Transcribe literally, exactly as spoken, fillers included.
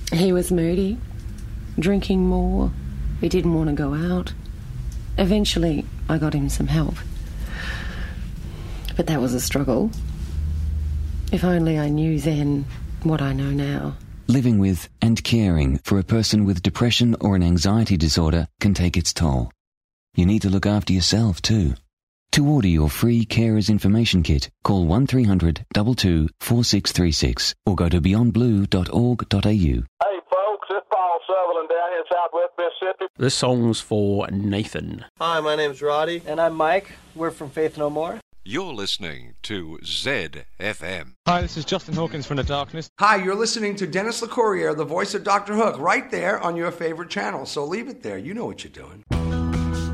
He was moody, drinking more. He didn't want to go out. Eventually, I got him some help. But that was a struggle. If only I knew then what I know now. Living with and caring for a person with depression or an anxiety disorder can take its toll. You need to look after yourself too. To order your free Carers Information Kit, call one three hundred two two four six three six or go to beyond blue dot org dot a u. Hey folks, it's Paul Sutherland down here in Southwest Mississippi. This song's for Nathan. Hi, my name's Roddy. And I'm Mike. We're from Faith No More. You're listening to Z F M. Hi, this is Justin Hawkins from The Darkness. Hi, you're listening to Dennis LeCourrier, the voice of Doctor Hook, right there on your favorite channel. So leave it there. You know what you're doing.